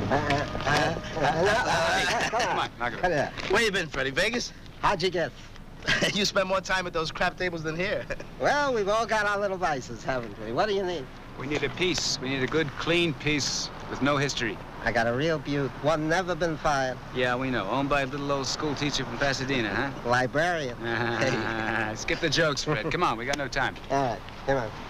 Come on, knock it off. Where you been, Freddie? Vegas? How'd you guess? You spend more time at those crap tables than here. Well, we've all got our little vices, haven't we? What do you need? We need a piece. We need a good, clean piece with no history. I got a real beaut. One never been fired. Yeah, we know. Owned by a little old school teacher from Pasadena, huh? Librarian. Skip the jokes, Fred. Come on, we got no time. All right, come on.